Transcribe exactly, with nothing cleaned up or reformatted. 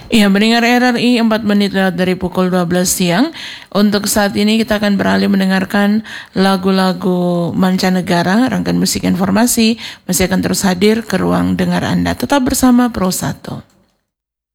Ya, mendengar R R I empat menit lewat dari pukul dua belas siang. Untuk saat ini kita akan beralih mendengarkan lagu-lagu mancanegara. Rangkaian musik informasi masih akan terus hadir ke ruang dengar Anda. Tetap bersama Pro satu.